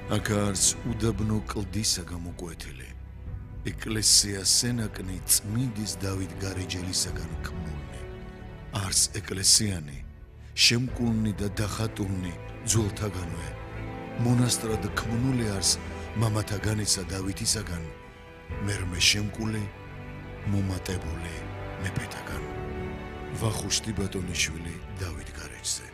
აქ არს უდაბნო კლდისა გამოკვეთილი. ეკლესია სენაკნი წმინდის დავით გარეჯელისაგან ქმნულნი. არს ეკლესიანი, შემკულნი და დახატულნი ძველთაგანვე. მონასტრად ქმნული არს მამათაგანისა დავითისაგან, მერმე შემკული, მომატებული მეფეთაგან. ვახუშტი ბატონიშვილი დავით გარეჯზე.